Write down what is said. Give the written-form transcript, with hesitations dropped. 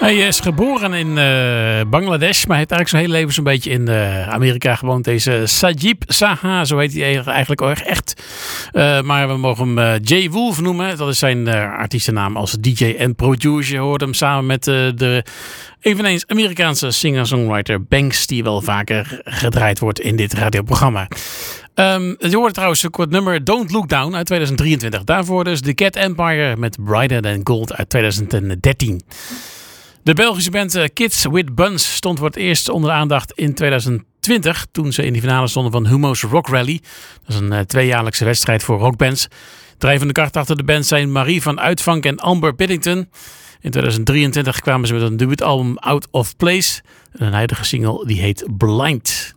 Hij is geboren in Bangladesh, maar hij heeft eigenlijk zijn hele leven zo'n beetje in Amerika gewoond. Deze Sajib Saha, zo heet hij eigenlijk echt. Maar we mogen hem Jay Wolf noemen. Dat is zijn artiestennaam als DJ en producer. Je hoort hem samen met de eveneens Amerikaanse singer-songwriter Banks, die wel vaker gedraaid wordt in dit radioprogramma. Je hoorde trouwens een kort nummer Don't Look Down uit 2023. Daarvoor dus The Cat Empire met Brighter Than Gold uit 2013. De Belgische band Kids With Buns stond voor het eerst onder de aandacht in 2020... toen ze in de finale stonden van Humo's Rock Rally. Dat is een tweejaarlijkse wedstrijd voor rockbands. Drijvende kracht achter de band zijn Marie van Uitvank en Amber Biddington. In 2023 kwamen ze met een debuutalbum Out of Place. En een huidige single die heet Blind.